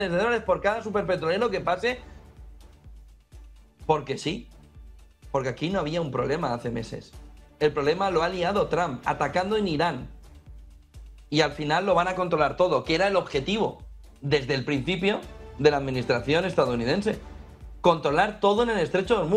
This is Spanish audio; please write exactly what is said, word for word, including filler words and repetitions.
de dólares por cada superpetrolero que pase, porque sí, porque aquí no había un problema hace meses. El problema lo ha liado Trump, atacando en Irán. Y al final lo van a controlar todo, que era el objetivo desde el principio de la administración estadounidense. Controlar todo en el estrecho de Hormuz.